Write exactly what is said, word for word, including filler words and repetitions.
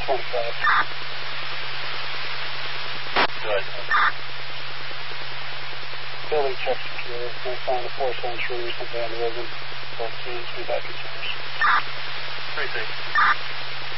twenty-five. Good. Building check secure. No sign of force entry, recent vandalism. Both teams be back in service. Three six.